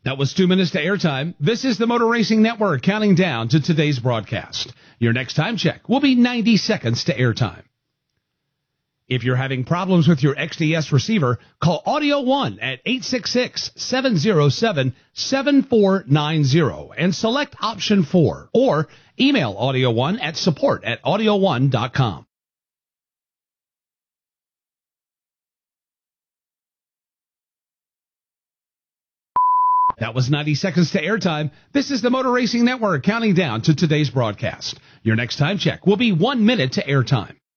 That was 2 minutes to airtime. This is the Motor Racing Network counting down to today's broadcast. Your next time check will be 90 seconds to airtime. If you're having problems with your XDS receiver, call Audio One at 866-707-7490 and select option 4, or email Audio One at support@audioone.com. That was 90 seconds to airtime. This is the Motor Racing Network counting down to today's broadcast. Your next time check will be 1 minute to airtime.